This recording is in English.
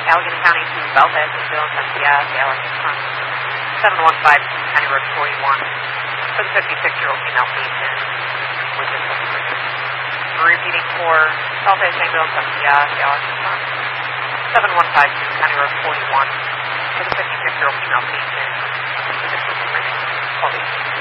Allegheny County to Valdez, Ambulance MCS, Alex from 715 County Road 41 for the 56-year-old female patient with this emergency. We're repeating for Valdez Ambulance MCS, Alex from 715 County Road 41 for the 56-year-old female patient with this emergency.